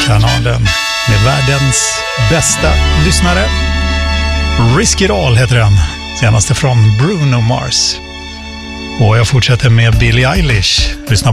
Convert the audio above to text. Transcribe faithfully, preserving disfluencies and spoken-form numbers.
kanalen med världens bästa lyssnare. Risk It All heter den, senaste från Bruno Mars. Och jag fortsätter med Billie Eilish. Lyssna